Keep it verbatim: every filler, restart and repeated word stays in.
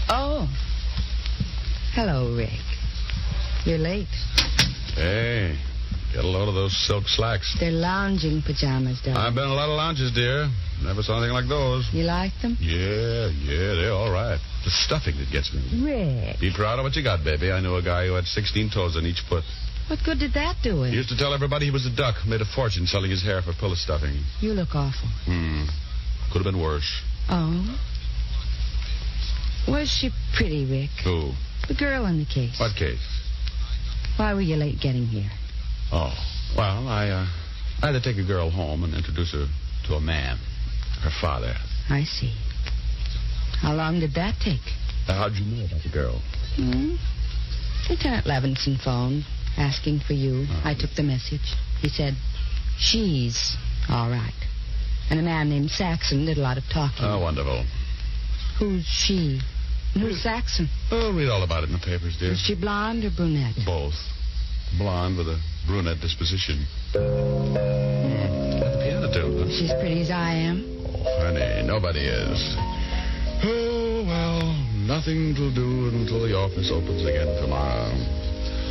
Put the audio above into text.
Oh. Hello, Rick. You're late. Hey, get a load of those silk slacks. They're lounging pajamas, darling. I've been in a lot of lounges, dear. Never saw anything like those. You like them? Yeah, yeah, they're all right. The stuffing that gets me. Rick. Be proud of what you got, baby. I knew a guy who had sixteen toes on each foot. What good did that do him? He used to tell everybody he was a duck, made a fortune selling his hair for pillow stuffing. You look awful. Hmm. Could have been worse. Oh? Was she pretty, Rick? Who? The girl in the case. What case? Why were you late getting here? Oh, well, I, uh, I had to take a girl home and introduce her to a man. Her father. I see. How long did that take? Uh, how'd you know about the girl? Hmm? Lieutenant Levinson phoned, asking for you. Oh. I took the message. He said, she's all right. And a man named Saxon did a lot of talking. Oh, wonderful. Who's she? Who's Saxon? Oh, read all about it in the papers, dear. Is she blonde or brunette? Both. Blonde with a brunette disposition. Hmm. Got the piano tune, huh? She's pretty as I am. Oh, honey, nobody is. Oh, well, nothing to do until the office opens again tomorrow.